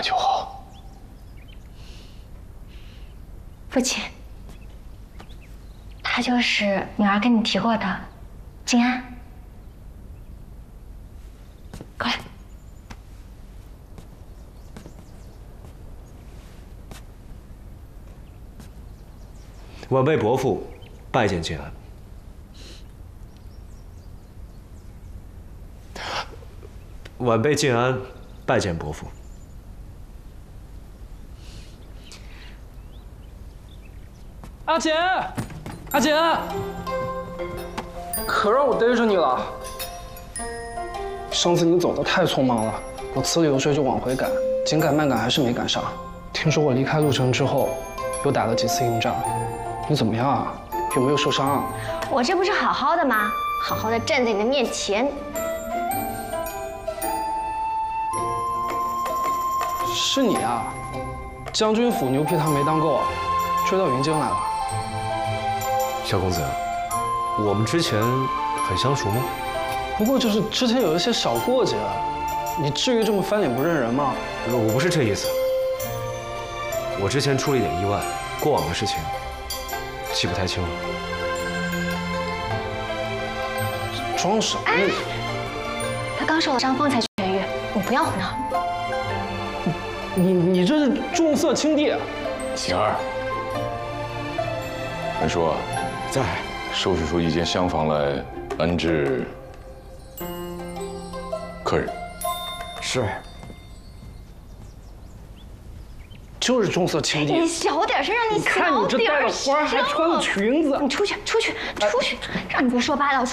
来就好。 父亲，他就是女儿跟你提过的静安。过来。 晚辈伯父拜见静安。晚辈静安拜见伯父。 阿简，阿简，可让我逮着你了！上次你走得太匆忙了，我词里有水就往回赶，紧赶慢赶还是没赶上。听说我离开陆城之后，又打了几次硬仗，你怎么样啊？有没有受伤啊？ 我这不是好好的吗？好好的站在你的面前。 是你啊！将军府牛皮糖没当够，追到云京来了。 小公子，我们之前很相熟吗？ 不过就是之前有一些小过节，你至于这么翻脸不认人吗？ 我不是这意思。我之前出了一点意外，过往的事情记不太清了。 装什么？ 他刚受了伤，方才痊愈，你不要胡闹。 你这是重色轻弟。 晴儿，文叔在， 收拾出一间厢房来安置客人。 是。 就是重色轻弟。 你小点声，让你小点声。 你看你这戴了花还穿了裙子。 你出去，让你别说八道。